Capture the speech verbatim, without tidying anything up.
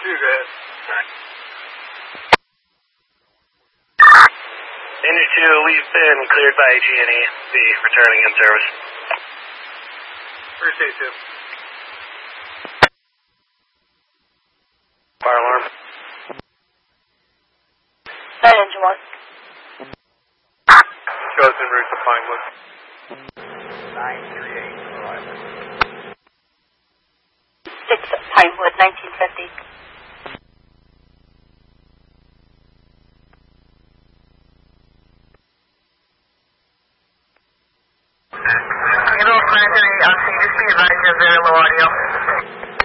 two, go ahead. Alright. Danger two, we've been cleared by G and E. Be returning in service. First day two. Fire alarm. Nine engine one. Goes en route to Pinewood. nine three eight, arrival. Six Pinewood, nineteen fifty. Eagle Commander, I'll see you. Just be advised you have very low audio.